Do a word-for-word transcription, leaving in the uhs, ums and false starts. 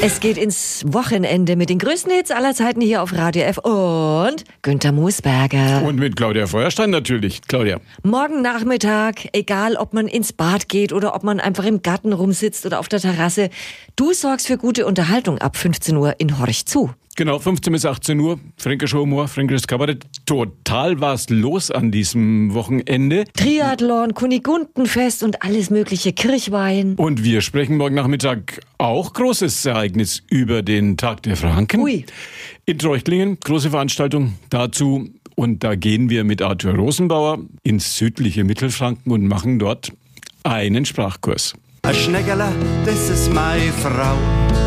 Es geht ins Wochenende mit den größten Hits aller Zeiten hier auf Radio F und Günther Moosberger. Und mit Claudia Feuerstein natürlich. Claudia. Morgen Nachmittag, egal ob man ins Bad geht oder ob man einfach im Garten rumsitzt oder auf der Terrasse, du sorgst für gute Unterhaltung ab fünfzehn Uhr in Horch zu. Genau, fünfzehn bis achtzehn Uhr, fränkischer Humor, fränkisches Kabarett. Total war's los an diesem Wochenende. Triathlon, Kunigundenfest und alles mögliche, Kirchweih. Und wir sprechen morgen Nachmittag auch großes Ereignis über den Tag der Franken. Ui. In Treuchtlingen, große Veranstaltung dazu. Und da gehen wir mit Arthur Rosenbauer ins südliche Mittelfranken und machen dort einen Sprachkurs. Ein Schnegele, das ist meine Frau.